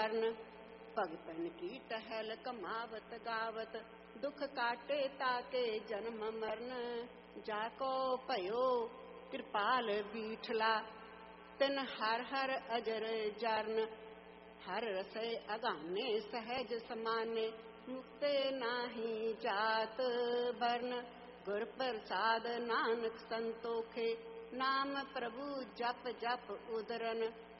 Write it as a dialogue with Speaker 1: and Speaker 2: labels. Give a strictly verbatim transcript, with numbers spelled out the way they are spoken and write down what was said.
Speaker 1: वर्ण। भगतन की टहल कमावत गावत दुख काटे ताके जन्म मरण। जाको भयो कृपाल बीठला तिन हर हर अजर जारन। हर रसय अगाने सहज समाने मुक्ते नाही जात वर्ण। गुर प्रसाद नानक संतोखे नाम प्रभु जप जप उदरन।